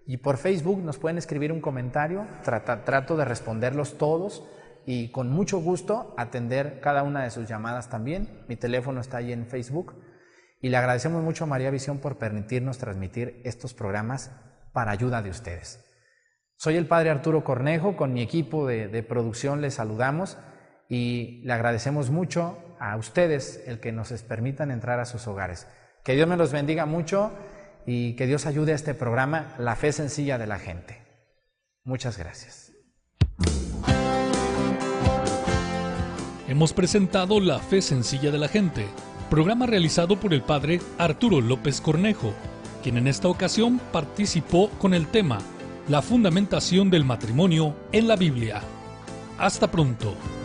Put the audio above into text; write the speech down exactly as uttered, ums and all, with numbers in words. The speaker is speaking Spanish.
Y por Facebook nos pueden escribir un comentario, trata, trato de responderlos todos y con mucho gusto atender cada una de sus llamadas también. Mi teléfono está ahí en Facebook y le agradecemos mucho a María Visión por permitirnos transmitir estos programas para ayuda de ustedes. Soy el Padre Arturo Cornejo, con mi equipo de, de producción les saludamos y le agradecemos mucho a ustedes el que nos permitan entrar a sus hogares. Que Dios me los bendiga mucho y que Dios ayude a este programa, La Fe Sencilla de la Gente. Muchas gracias. Hemos presentado La Fe Sencilla de la Gente, programa realizado por el Padre Arturo López Cornejo, quien en esta ocasión participó con el tema La fundamentación del matrimonio en la Biblia. Hasta pronto.